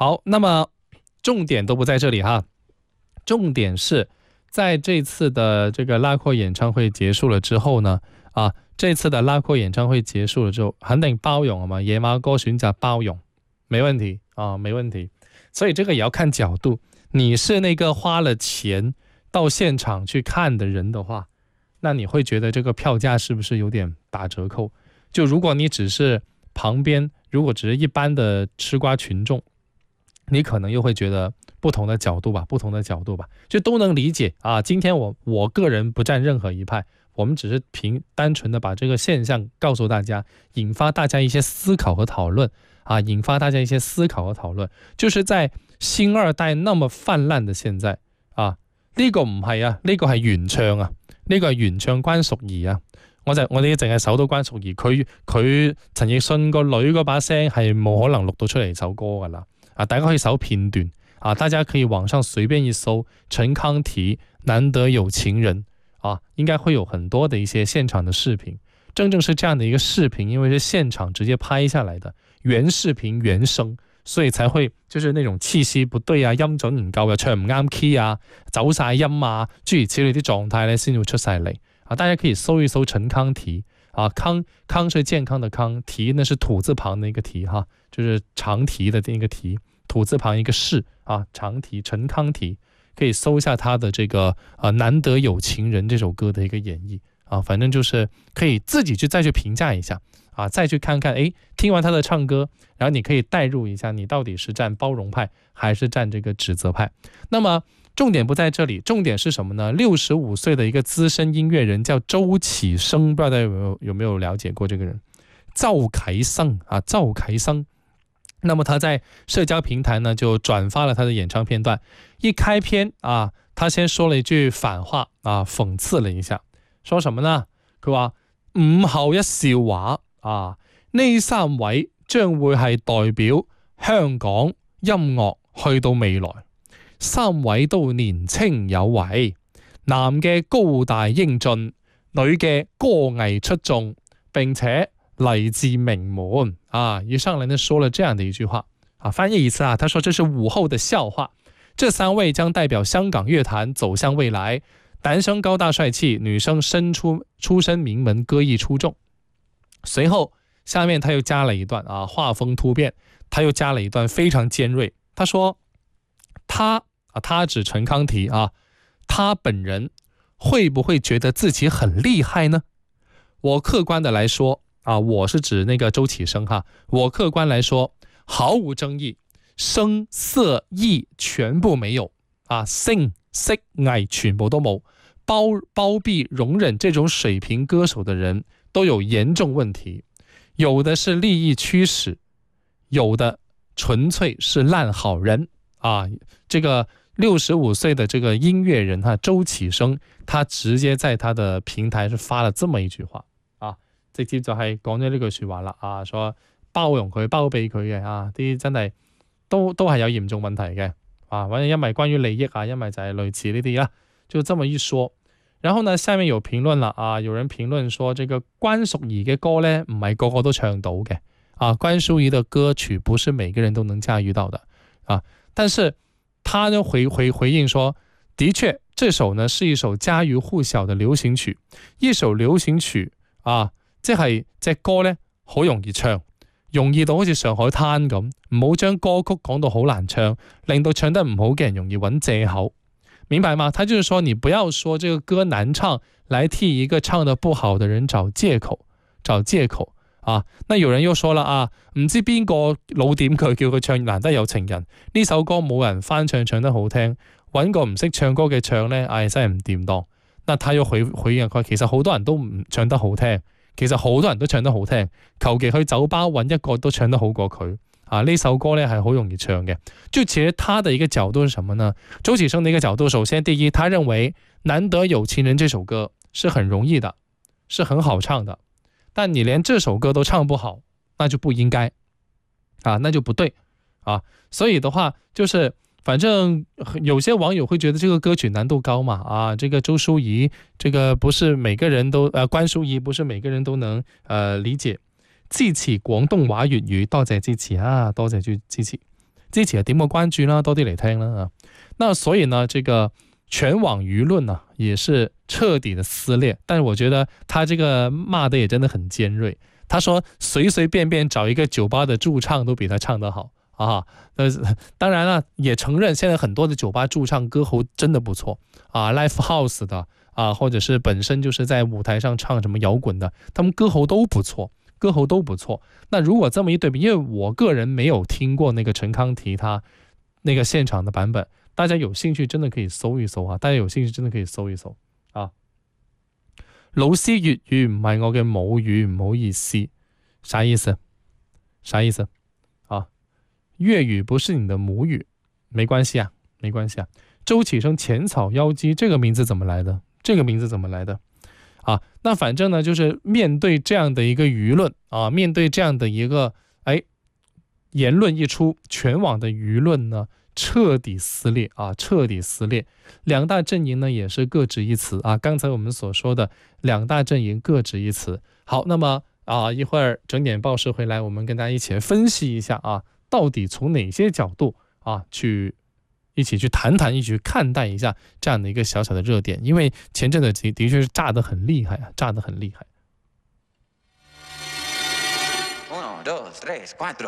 好，那么重点都不在这里哈，重點是在這次的這個拉闊演唱會結束了之後呢，這次的拉闊演唱會結束了之後，肯定包容嘛，野馬哥選擇包容，沒問題啊，沒問題。所以這個也要看角度，你是那個花了錢到現場去看的人的話，那你會覺得這個票價是不是有點打折扣？就如果你只是旁邊，如果只是一般的吃瓜群眾，你可能又會覺得不同的角度吧，就都能理解啊。今天我個人不站任何一派，我們只是單純的把這個現象告訴大家，引發大家一些思考和討論啊，就是在星二代那麼泛濫的現在啊，呢個唔係啊，呢個係原唱啊，呢個係原唱關淑怡啊。我哋淨係搜到關淑怡，佢陳奕迅個女嗰把聲係冇可能錄到出嚟首歌噶啦啊！大家可以搜片段啊，大家可以網上隨便一搜陳康提難得有情人啊，應該會有很多的一些現場的視頻。正是這樣的一個視頻，因為是現場直接拍下來的原視頻原聲，所以才會就是那種氣息不對啊，音準唔夠啊，唱唔啱 key 啊，走晒音啊，諸如此類啲狀態咧先會出晒嚟。啊，大家可以搜一搜陳康提啊，康是健康的康，提呢是土字旁的一個提哈，就是長提的那個提，土字旁一個士啊，長提陳康提，可以搜一下他的這個難得有情人這首歌的一個演繹啊，反正就是可以自己再去評價一下啊，再去看看，聽完他的唱歌，然後你可以代入一下，你到底是站包容派還是站這個指責派。那麼重點不在這裡，重點是什麼呢？65歲的一個資深音樂人叫周啟生，不知道大家有沒有了解過這個人？趙凱生啊，趙凱生。那麼他在社交平台呢就轉發了他的演唱片段，一開篇啊，他先說了一句反話啊，諷刺了一下，說什麼呢？佢話午後一笑話啊，呢三位將會係代表香港音樂去到未來。三位都年青有為，男嘅高大英俊，女嘅歌藝出眾，並且來自名門啊！一上來呢說了這樣的一句話啊，翻譯一次啊，他說這是午後的笑話，這三位將代表香港樂壇走向未來，男生高大帥氣，女生出身名門，歌藝出眾。隨後下面他又加了一段啊，畫風突變，他又加了一段非常尖銳，他說他指陳康提啊，他本人會不會覺得自己很厲害呢？我客觀的來說啊，我是指那個周啟生哈，我客觀來說毫無爭議，聲色藝全部沒有啊，聲色藝全部都冇，包庇容忍這種水平歌手的人都有嚴重問題，有的是利益驅使，有的純粹是爛好人啊，這個65歲的這個音樂人哈，周啟生，他直接在他的平台是發了這麼一句話啊，直接就係講咗呢句說話啦啊，說包容佢包庇佢嘅啊，啲真係都係有嚴重問題嘅啊，反正因為關於利益啊，因為就係類似呢啲啦，就這麼一說。然後呢，下面有評論啦啊，有人評論說，這個關淑怡嘅歌呢，唔係個個都唱到嘅啊，關淑怡的歌曲不是每個人都能駕馭到的啊，但是他呢回應說，的確這首呢是一首家喻戶曉的流行曲，一首流行曲啊，即係隻歌呢好容易唱，容易到好似上海灘咁，唔好將歌曲講到好難唱，令到唱得唔好嘅人容易揾藉口，明白嗎？他就是說你不要說這個歌難唱來替一個唱得不好的人找借口啊，那有人又說了啊，唔知邊個老點佢叫佢唱難得有情人，呢首歌冇人翻唱唱得好聽，揾個唔識唱歌嘅唱呢，真係唔掂當。那他又回應佢，其實好多人都唔唱得好聽，其實好多人都唱得好聽，求其去酒吧揾一個都唱得好過佢啊！呢首歌呢係好容易唱嘅。就其實他的一個角度是什麼呢？周啟生的一個角度，首先第一，他認為難得有情人這首歌是很容易的，是很好唱的。但你連這首歌都唱不好，那就不應該啊，那就不對啊。所以的話，就是反正有些網友會覺得這個歌曲難度高嘛啊，這個周淑怡，這個不是每個人都關淑怡不是每個人都能理解。支持廣東話粵語，多謝支持啊，多謝支持。 支持點個關注啦，多啲嚟聽啦啊。那所以呢，這個全網輿論呢也是徹底的撕裂，但是我覺得他這個罵的也真的很尖銳。他說隨隨便便找一個酒吧的駐唱都比他唱得好啊。當然了，也承認現在很多的酒吧駐唱歌喉真的不錯啊 ，live house 的啊，或者是本身就是在舞台上唱什麼搖滾的，他們歌喉都不錯，歌喉都不錯。那如果這麼一對比，因為我個人沒有聽過那個陳康提他那個現場的版本，大家有興趣真的可以搜一搜啊！大家有興趣真的可以搜一搜啊！老師粵語唔係我嘅母語，唔好意思，啥意思？啥意思？啊，粵語不是你的母語，沒關係啊，沒關係啊。周啟生淺草妖姬這個名字怎麼來的？這個名字怎麼來的？啊，那反正呢，就是面對這樣的一個輿論啊，面對這樣的一個言論一出，全網的輿論呢徹底撕裂啊，徹底撕裂。兩大陣營呢也是各執一詞啊。剛才我們所說的兩大陣營各執一詞。好，那麼一會兒整點報時回來，我們跟大家一起來分析一下啊，到底從哪些角度啊一起去談談，一起去看待一下這樣的一個小小的熱點，因為前陣子的確是炸得很厲害啊，炸得很厲害。1, 2, 3, 4